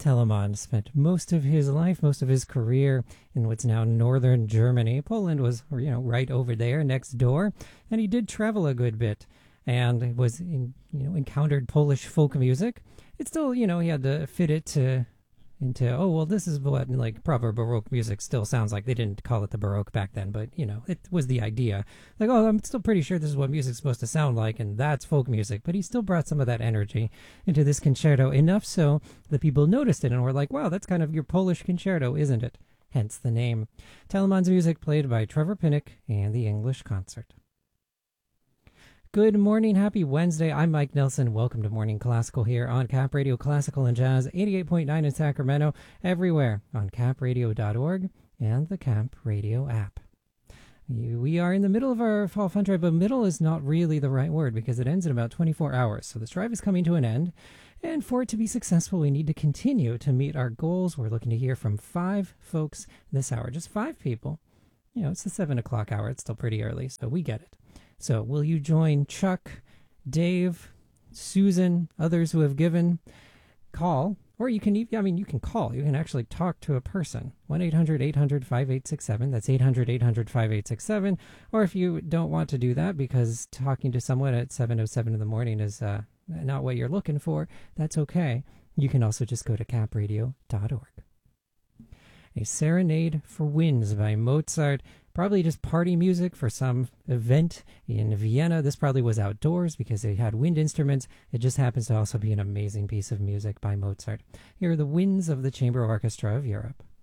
Telemann spent most of his life, most of his career in what's now northern Germany. Poland was, right over there next door, and he did travel a good bit and encountered Polish folk music. It's still, he had to fit it into, this is what like proper Baroque music still sounds like. They didn't call it the Baroque back then, but it was the idea. Like, I'm still pretty sure this is what music's supposed to sound like, and that's folk music. But he still brought some of that energy into this concerto, enough so that people noticed it and were like, wow, that's kind of your Polish concerto, isn't it? Hence the name. Telemann's music played by Trevor Pinnock and the English Concert. Good morning, happy Wednesday. I'm Mike Nelson. Welcome to Morning Classical here on Cap Radio Classical and Jazz, 88.9 in Sacramento, everywhere on capradio.org and the Cap Radio app. We are in the middle of our fall fun drive, but middle is not really the right word because it ends in about 24 hours. So this drive is coming to an end, and for it to be successful, we need to continue to meet our goals. We're looking to hear from 5 folks this hour, just 5 people. It's the 7 o'clock hour. It's still pretty early, so we get it. So will you join Chuck, Dave, Susan, others who have given? Call, or you can even, you can call. You can actually talk to a person. 1-800-800-5867. That's 800-800-5867. Or if you don't want to do that because talking to someone at 7:07 in the morning is not what you're looking for, that's okay. You can also just go to capradio.org. A Serenade for Winds by Mozart. Probably just party music for some event in Vienna. This probably was outdoors because they had wind instruments. It just happens to also be an amazing piece of music by Mozart. Here are the Winds of the Chamber Orchestra of Europe.